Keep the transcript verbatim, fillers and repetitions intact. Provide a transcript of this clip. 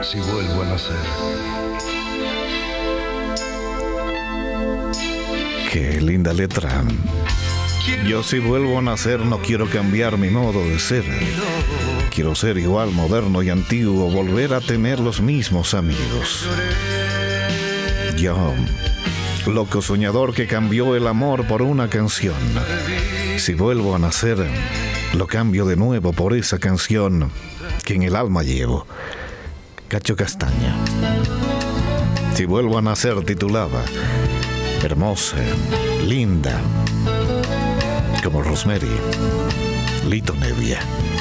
si vuelvo a nacer. Qué linda letra. Yo si vuelvo a nacer no quiero cambiar mi modo de ser. Quiero ser igual, moderno y antiguo, volver a tener los mismos amigos. Yo, loco soñador que cambió el amor por una canción. Si vuelvo a nacer, lo cambio de nuevo por esa canción que en el alma llevo. Cacho Castaña. Si vuelvo a nacer titulaba hermosa, linda, como Rosemary, Lito Nevia.